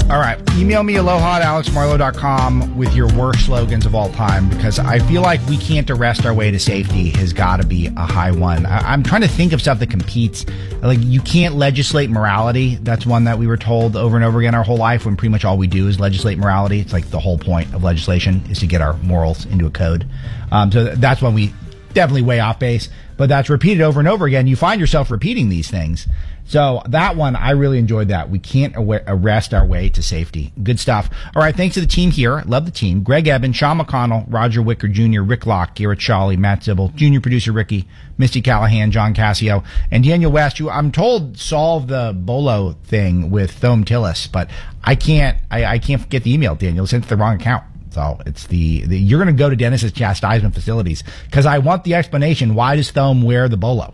All right. Email me aloha@alexmarlowe.com with your worst slogans of all time, because I feel like we can't arrest our way to safety has got to be a high one. I'm trying to think of stuff that competes. Like, you can't legislate morality. That's one that we were told over and over again our whole life, when pretty much all we do is legislate morality. It's like the whole point of legislation is to get our morals into a code. So that's when we definitely way off base. But that's repeated over and over again. You find yourself repeating these things. So that one, I really enjoyed that. We can't arrest our way to safety. Good stuff. All right, thanks to the team here. Love the team. Greg Eben, Sean McConnell, Roger Wicker Jr., Rick Locke, Garrett Shawley, Matt Zibble, Junior Producer Ricky, Misty Callahan, John Cassio, and Daniel West, who I'm told solved the Bolo thing with Thome Tillis, but I can't get the email, Daniel, sent to the wrong account. So it's you're going to go to Dennis's chastisement facilities, because I want the explanation. Why does Thome wear the Bolo?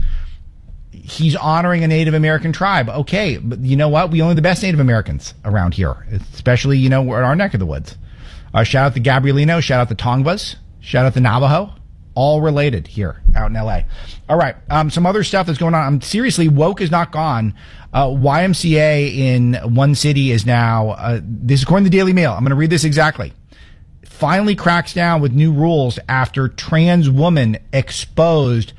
He's honoring a Native American tribe. Okay, but you know what? We only the best Native Americans around here, especially, in our neck of the woods. Shout out to Gabrielino, shout out to Tongvas, shout out to Navajo. All related here out in L.A. All right, some other stuff that's going on. Seriously, woke is not gone. YMCA in one city is now, this is according to the Daily Mail. I'm going to read this exactly. Finally cracks down with new rules after trans woman exposed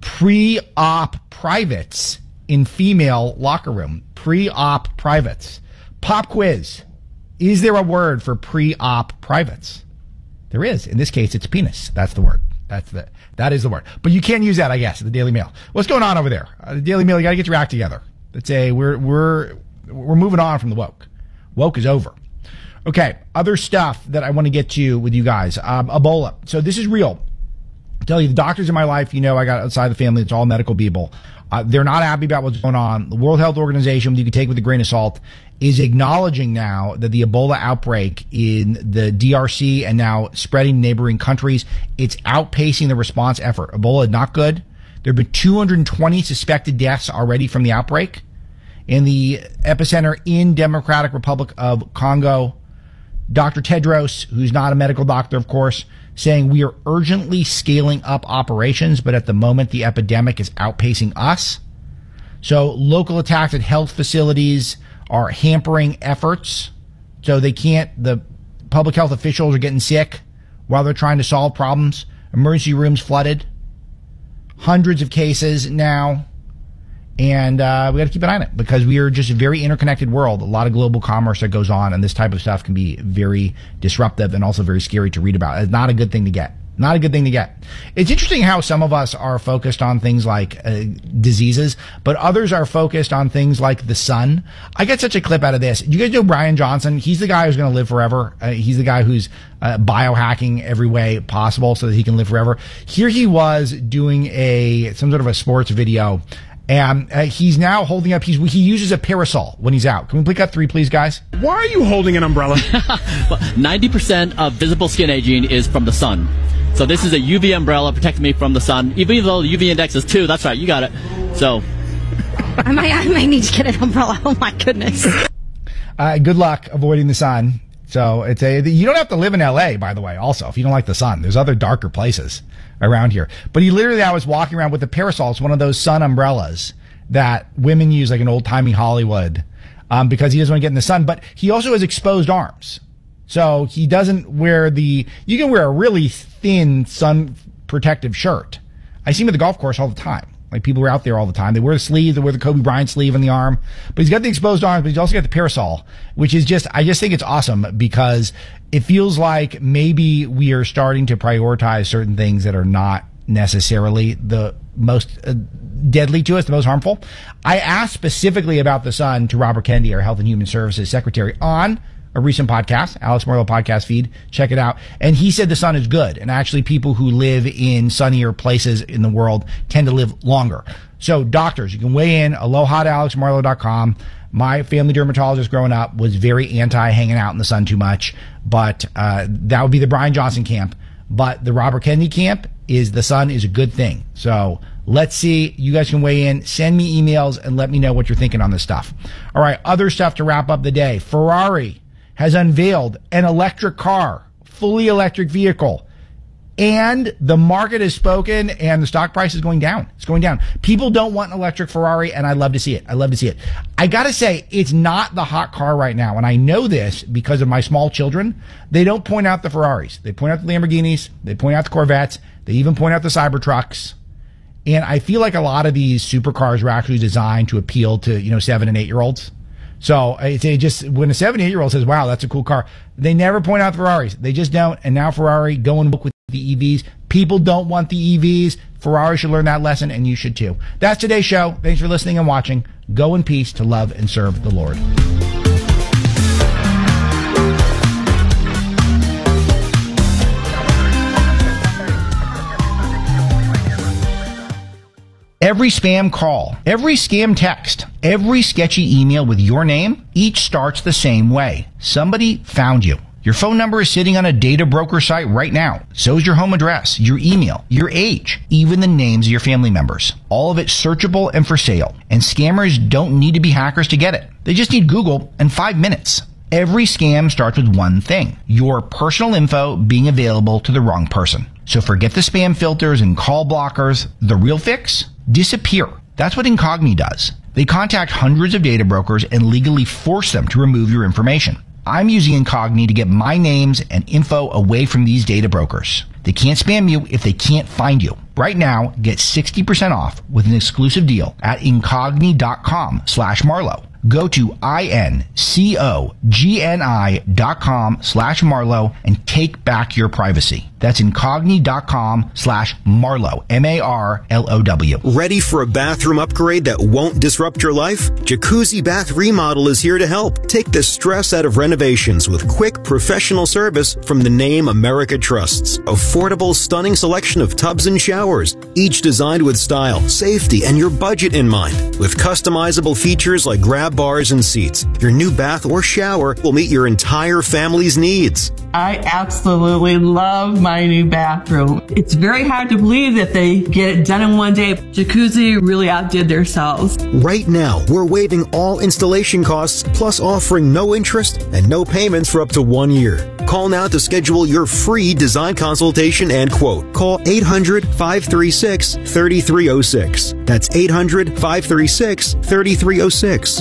pre-op privates in female locker room. Pre-op privates. Pop quiz. Is there a word for pre-op privates? There is. In this case, it's penis. That's the word. That is the word. But you can't use that, I guess, at the Daily Mail. What's going on over there? The Daily Mail, you got to get your act together. Let's say we're moving on from the woke. Woke is over. Okay, other stuff that I want to get to with you guys. Ebola. So this is real. I tell you, the doctors in my life, I got outside the family, it's all medical people. They're not happy about what's going on. The World Health Organization, you can take with a grain of salt, is acknowledging now that the Ebola outbreak in the DRC and now spreading to neighboring countries, it's outpacing the response effort. Ebola is not good. There have been 220 suspected deaths already from the outbreak. In the epicenter in Democratic Republic of Congo, Dr. Tedros, who's not a medical doctor, of course, saying we are urgently scaling up operations, but at the moment the epidemic is outpacing us. So local attacks at health facilities are hampering efforts. So the public health officials are getting sick while they're trying to solve problems. Emergency rooms flooded. Hundreds of cases now. And we got to keep an eye on it, because we are just a very interconnected world. A lot of global commerce that goes on, and this type of stuff can be very disruptive and also very scary to read about. It's not a good thing to get. Not a good thing to get. It's interesting how some of us are focused on things like diseases, but others are focused on things like the sun. I got such a clip out of this. You guys know Brian Johnson? He's the guy who's going to live forever. He's the guy who's biohacking every way possible so that he can live forever. Here he was doing some sort of a sports video. And he's now holding up, he uses a parasol when he's out. Can we click up 3, please, guys? Why are you holding an umbrella? 90% of visible skin aging is from the sun. So this is a UV umbrella protecting me from the sun. Even though the UV index is 2, that's right, you got it. So I might need to get an umbrella. Oh, my goodness. Good luck avoiding the sun. So you don't have to live in L.A., by the way, also, if you don't like the sun. There's other darker places around here. But I was walking around with a parasol. It's one of those sun umbrellas that women use like in old-timey Hollywood because he doesn't want to get in the sun. But he also has exposed arms. So he doesn't wear you can wear a really thin sun protective shirt. I see him at the golf course all the time. Like, people are out there all the time. They wear the sleeve, they wear the Kobe Bryant sleeve on the arm. But he's got the exposed arms, but he's also got the parasol, which is I just think it's awesome, because it feels like maybe we are starting to prioritize certain things that are not necessarily the most deadly to us, the most harmful. I asked specifically about the sun to Robert Kennedy, our Health and Human Services Secretary, on a recent podcast, Alex Marlowe podcast feed. Check it out. And he said the sun is good. And actually, people who live in sunnier places in the world tend to live longer. So doctors, you can weigh in. aloha@alexmarlowe.com. My family dermatologist growing up was very anti hanging out in the sun too much. But that would be the Brian Johnson camp. But the Robert Kennedy camp is the sun is a good thing. So let's see. You guys can weigh in. Send me emails and let me know what you're thinking on this stuff. All right. Other stuff to wrap up the day. Ferrari has unveiled an electric car, fully electric vehicle. And the market has spoken, and the stock price is going down. It's going down. People don't want an electric Ferrari, and I love to see it. I gotta say, it's not the hot car right now, and I know this because of my small children. They don't point out the Ferraris. They point out the Lamborghinis. They point out the Corvettes. They even point out the Cybertrucks. And I feel like a lot of these supercars are actually designed to appeal to, 7 and 8 year olds. So it's just when a 7 and 8 year old says, wow, that's a cool car, they never point out the Ferraris. They just don't. And now Ferrari going with the EVs. People don't want the EVs. Ferrari should learn that lesson, and you should too. That's today's show. Thanks for listening and watching. Go in peace to love and serve the Lord. Every spam call, every scam text, every sketchy email with your name, each starts the same way. Somebody found you. Your phone number is sitting on a data broker site right now. So is your home address, your email, your age, even the names of your family members. All of it searchable and for sale. And scammers don't need to be hackers to get it. They just need Google and 5 minutes. Every scam starts with one thing: your personal info being available to the wrong person. So forget the spam filters and call blockers. The real fix? Disappear. That's what Incogni does. They contact hundreds of data brokers and legally force them to remove your information. I'm using Incogni to get my names and info away from these data brokers. They can't spam you if they can't find you. Right now, get 60% off with an exclusive deal at Incogni.com/Marlowe. Go to INCOGNI.com/Marlowe and take back your privacy. That's Incogni.com/Marlowe. MARLOW. Ready for a bathroom upgrade that won't disrupt your life? Jacuzzi Bath Remodel is here to help. Take the stress out of renovations with quick professional service from the name America trusts. Affordable, stunning selection of tubs and showers, each designed with style, safety, and your budget in mind. With customizable features like grab bars and seats, your new bath or shower will meet your entire family's needs. I absolutely love my new bathroom. It's very hard to believe that they get it done in one day. Jacuzzi really outdid themselves. Right now, we're waiving all installation costs, plus offering no interest and no payments for up to 1 year. Call now to schedule your free design consultation and quote. Call 800-536-3306. That's 800-536-3306.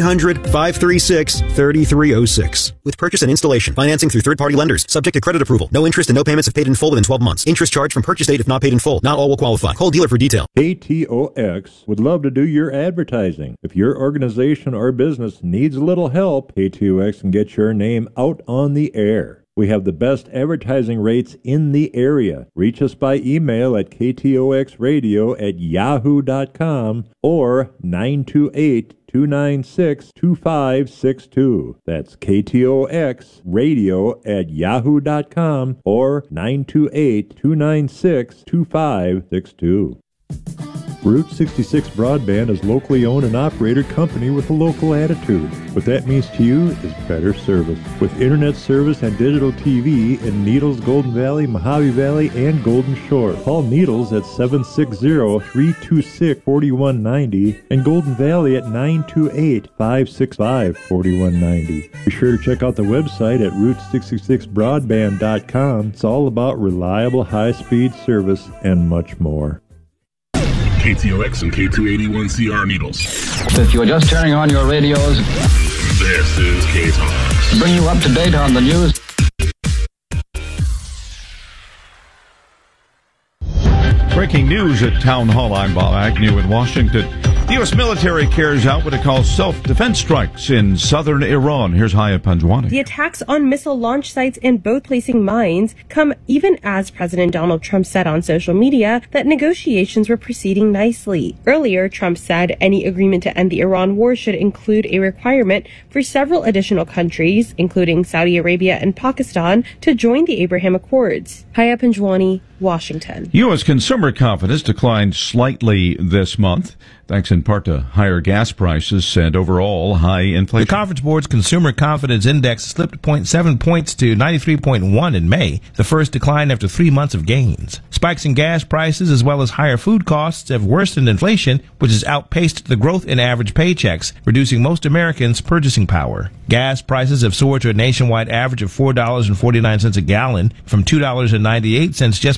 800-536-3306. With purchase and installation, financing through third-party lenders, subject to credit approval. No interest and no payments if paid in full within 12 months. Interest charged from purchase date if not paid in full. Not all will qualify. Call dealer for detail. KTOX would love to do your advertising. If your organization or business needs a little help, KTOX can get your name out on the air. We have the best advertising rates in the area. Reach us by email at ktoxradio@yahoo.com or 928-296-2562. That's ktoxradio@yahoo.com or 928-296-2562. Route 66 Broadband is locally owned and operated company with a local attitude. What that means to you is better service. With internet service and digital TV in Needles, Golden Valley, Mojave Valley, and Golden Shore. Call Needles at 760-326-4190 and Golden Valley at 928-565-4190. Be sure to check out the website at Route66Broadband.com. It's all about reliable high-speed service and much more. KTOX and K281CR Needles. If you are just turning on your radios, this is K-Talks. To bring you up to date on the news. Breaking news at Town Hall. I'm Bob Agnew in Washington. The U.S. military carries out what it calls self-defense strikes in southern Iran. Here's Haya Panjwani. The attacks on missile launch sites and both placing mines come even as President Donald Trump said on social media that negotiations were proceeding nicely. Earlier, Trump said any agreement to end the Iran war should include a requirement for several additional countries, including Saudi Arabia and Pakistan, to join the Abraham Accords. Haya Panjwani, Washington. U.S. consumer confidence declined slightly this month, thanks in part to higher gas prices and overall high inflation. The Conference Board's Consumer Confidence Index slipped 0.7 points to 93.1 in May, the first decline after 3 months of gains. Spikes in gas prices as well as higher food costs have worsened inflation, which has outpaced the growth in average paychecks, reducing most Americans' purchasing power. Gas prices have soared to a nationwide average of $4.49 a gallon from $2.98 just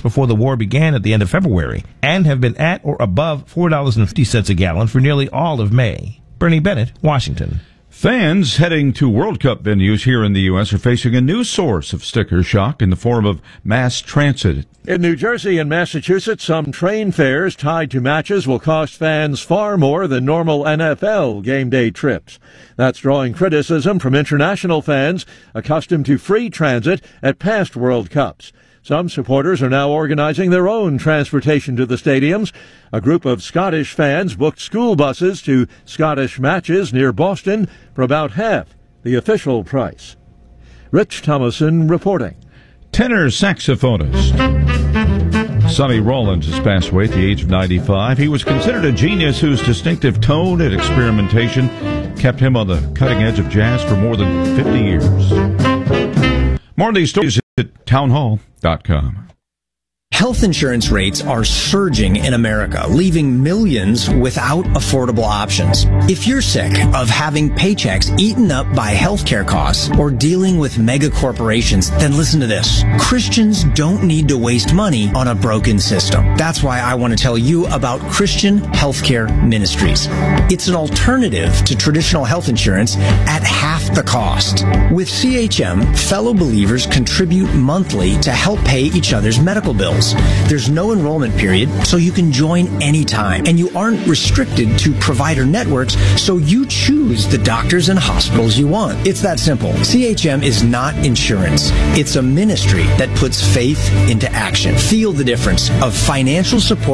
before the war began at the end of February and have been at or above $4.50 a gallon for nearly all of May. Bernie Bennett, Washington. Fans heading to World Cup venues here in the U.S. are facing a new source of sticker shock in the form of mass transit. In New Jersey and Massachusetts, some train fares tied to matches will cost fans far more than normal NFL game day trips. That's drawing criticism from international fans accustomed to free transit at past World Cups. Some supporters are now organizing their own transportation to the stadiums. A group of Scottish fans booked school buses to Scottish matches near Boston for about half the official price. Rich Thomason reporting. Tenor saxophonist Sonny Rollins has passed away at the age of 95. He was considered a genius whose distinctive tone and experimentation kept him on the cutting edge of jazz for more than 50 years. More of these stories at townhall.com. Health insurance rates are surging in America, leaving millions without affordable options. If you're sick of having paychecks eaten up by healthcare costs or dealing with mega corporations, then listen to this. Christians don't need to waste money on a broken system. That's why I want to tell you about Christian Healthcare Ministries. It's an alternative to traditional health insurance at half the cost. With CHM, fellow believers contribute monthly to help pay each other's medical bills. There's no enrollment period, so you can join anytime. And you aren't restricted to provider networks, so you choose the doctors and hospitals you want. It's that simple. CHM is not insurance. It's a ministry that puts faith into action. Feel the difference of financial support